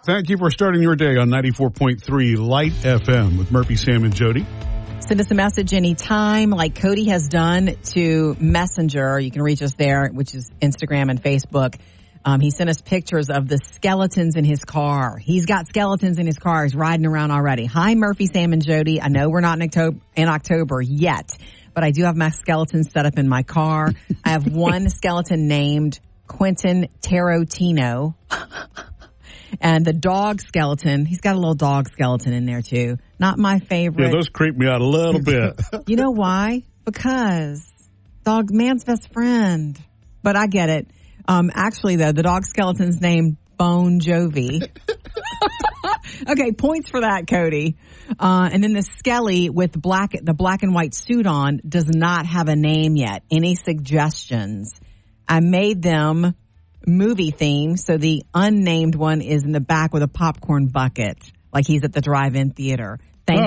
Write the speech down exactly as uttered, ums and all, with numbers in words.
Thank you for starting your day on ninety-four point three Light F M with Murphy, Sam, and Jody. Send us a message anytime, like Cody has done to Messenger. You can reach us there, which is Instagram and Facebook. Um, he sent us pictures of the skeletons in his car. He's got skeletons in his car. He's riding around already. Hi, Murphy, Sam, and Jody. I know we're not in October, in October yet, but I do have my skeletons set up in my car. I have one skeleton named Quentin Tarantino. And the dog skeleton, he's got a little dog skeleton in there too. Not my favorite. Yeah, those creep me out a little bit. You know why? Because dog, man's best friend. But I get it. Um, actually though, the dog skeleton's named Bon Jovi. Okay, points for that, Cody. Uh, and then the skelly with black, the black and white suit on does not have a name yet. Any suggestions? I made them movie theme, so the unnamed one is in the back with a popcorn bucket, like he's at the drive-in theater.